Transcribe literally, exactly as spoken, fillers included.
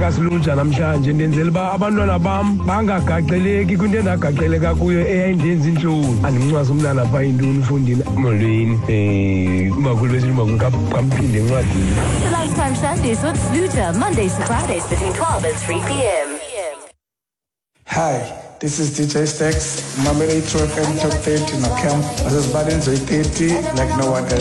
kasilunja namhlanje ndenzela uba abantwana bam bangagaxeleki kwinto endagaxeleka kuyo eyayindenza intlungu andimncwasa umntana phaa yintoni ufundini molweni um umakhulu besithi umakhulu kamphinde encwadini. The Lunchtime Sundays with Sluta, Mondays to Fridays between twelve and three p.m. Hi, this is D J Stax, Mamela True F M Top thirty in a camp. This is Badenzo thirty like no one else.